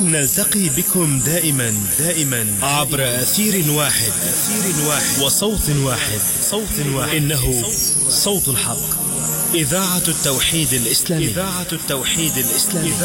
نلتقي بكم دائما عبر أثير واحد وصوت واحد إنه صوت الحق، إذاعة التوحيد الإسلامي.